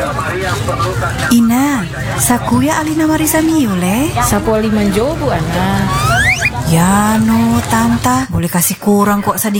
Ina, sakuya alina marisa miule. Sapoli manjobu ana. Ya no, tanta, boleh kasih kurang kok sedikit.